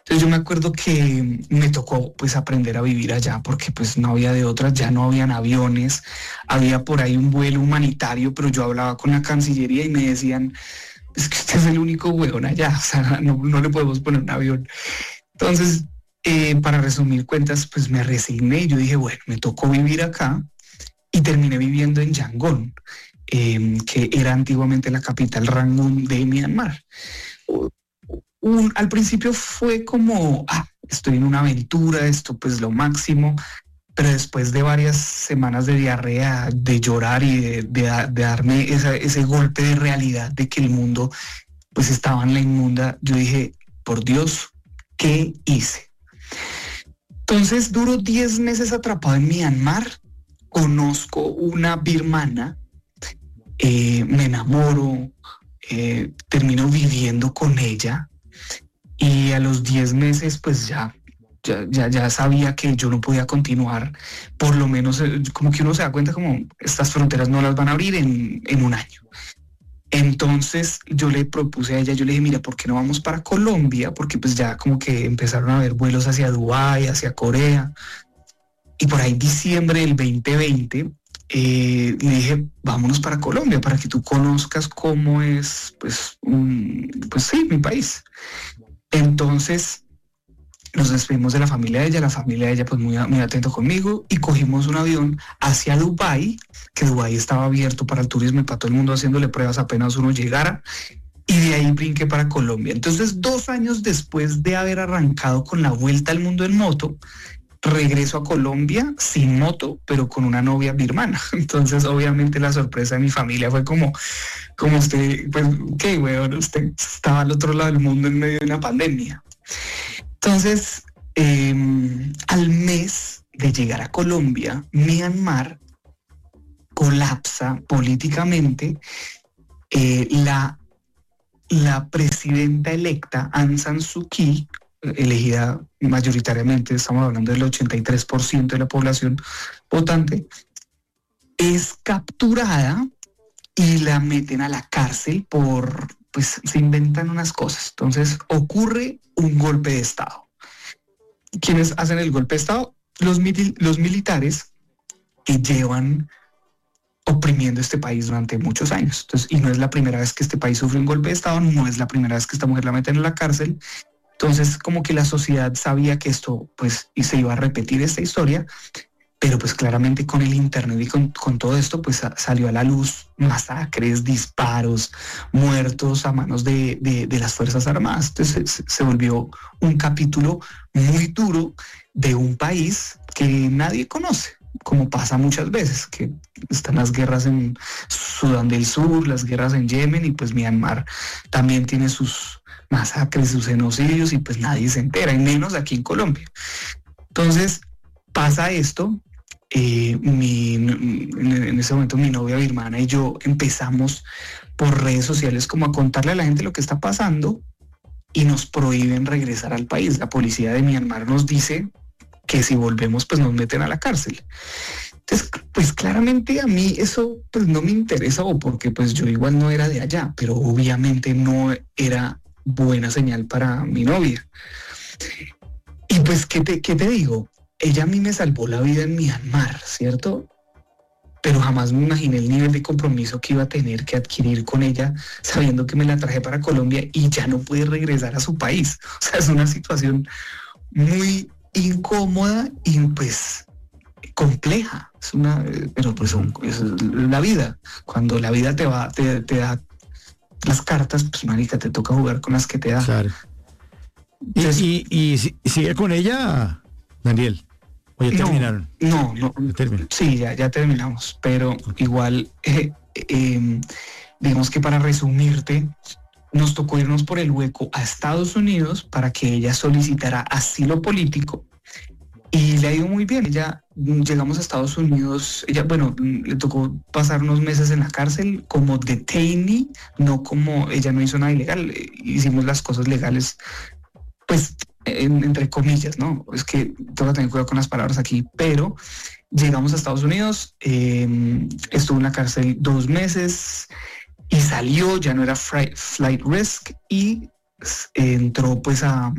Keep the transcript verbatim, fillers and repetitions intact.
Entonces yo me acuerdo que me tocó pues aprender a vivir allá porque pues no había de otras, ya no habían aviones, había por ahí un vuelo humanitario, pero yo hablaba con la Cancillería y me decían, es que usted es el único huevón allá, o sea, no, no le podemos poner un avión. Entonces, eh, para resumir cuentas, pues me resigné y yo dije, bueno, me tocó vivir acá y terminé viviendo en Yangon, eh, que era antiguamente la capital Rangún de Myanmar. Un, al principio fue como, ah, estoy en una aventura, esto pues lo máximo, pero después de varias semanas de diarrea, de llorar y de, de, de darme esa, ese golpe de realidad de que el mundo pues estaba en la inmunda, yo dije, por Dios, ¿qué hice? Entonces duro diez meses atrapado en Myanmar, conozco una birmana, eh, me enamoro, eh, termino viviendo con ella y a los diez meses pues ya, ya, ya, ya sabía que yo no podía continuar, por lo menos eh, como que uno se da cuenta como estas fronteras no las van a abrir en, en un año. Entonces yo le propuse a ella, yo le dije, mira, ¿por qué no vamos para Colombia? Porque pues ya como que empezaron a haber vuelos hacia Dubái, hacia Corea. Y por ahí diciembre del veinte veinte, eh, le dije, vámonos para Colombia para que tú conozcas cómo es, pues, un, pues sí, mi país. Entonces nos despedimos de la familia de ella, la familia de ella pues muy, muy atento conmigo y cogimos un avión hacia Dubái, que Dubái estaba abierto para el turismo y para todo el mundo haciéndole pruebas apenas uno llegara, y de ahí brinqué para Colombia. Entonces, dos años después de haber arrancado con la vuelta al mundo en moto, regreso a Colombia sin moto, pero con una novia birmana. Entonces, obviamente la sorpresa de mi familia fue como, como usted, pues, ¿qué, weón? Usted estaba al otro lado del mundo en medio de una pandemia. Entonces, eh, al mes de llegar a Colombia, Myanmar colapsa políticamente. Eh, la, la presidenta electa, Aung San Suu Kyi, elegida mayoritariamente, estamos hablando del ochenta y tres por ciento de la población votante, es capturada y la meten a la cárcel por, pues se inventan unas cosas. Entonces ocurre un golpe de Estado. ¿Quiénes hacen el golpe de Estado? Los, mil, los militares que llevan oprimiendo este país durante muchos años. Entonces, y no es la primera vez que este país sufre un golpe de Estado, no es la primera vez que esta mujer la meten en la cárcel. Entonces, como que la sociedad sabía que esto, pues, y se iba a repetir esta historia, pero pues claramente con el internet y con, con todo esto, pues salió a la luz masacres, disparos, muertos a manos de, de, de las Fuerzas Armadas. Entonces se, se volvió un capítulo muy duro de un país que nadie conoce, como pasa muchas veces, que están las guerras en Sudán del Sur, las guerras en Yemen, y pues Myanmar también tiene sus masacres, sus genocidios, y pues nadie se entera, y menos aquí en Colombia. Entonces pasa esto. Eh, mi, en ese momento mi novia birmana y yo empezamos por redes sociales como a contarle a la gente lo que está pasando, y nos prohíben regresar al país. La policía de Myanmar nos dice que si volvemos pues nos meten a la cárcel. Entonces pues claramente a mí eso pues no me interesa, o porque pues yo igual no era de allá, pero obviamente no era buena señal para mi novia. Y pues qué te, qué te digo, ella a mí me salvó la vida en Myanmar, ¿cierto? Pero jamás me imaginé el nivel de compromiso que iba a tener que adquirir con ella, sabiendo que me la traje para Colombia y ya no puede regresar a su país. O sea, es una situación muy incómoda y pues compleja. Es una, pero pues es la vida. Cuando la vida te va, te, te da las cartas, pues marica, te toca jugar con las que te da. Claro. Entonces, ¿Y, y, y, y sigue con ella, Daniel? ¿O ya terminaron? No, no, no ¿Ya sí, ya, ya terminamos, pero igual, eh, eh, digamos que para resumirte, nos tocó irnos por el hueco a Estados Unidos para que ella solicitara asilo político, y le ha ido muy bien. Ella, llegamos a Estados Unidos, ella, bueno, le tocó pasar unos meses en la cárcel como detainee, no como, ella no hizo nada ilegal, hicimos las cosas legales, pues, En, entre comillas, ¿no? Es que tengo que tener cuidado con las palabras aquí, pero llegamos a Estados Unidos, eh, estuvo en la cárcel dos meses y salió, ya no era flight risk, y entró pues a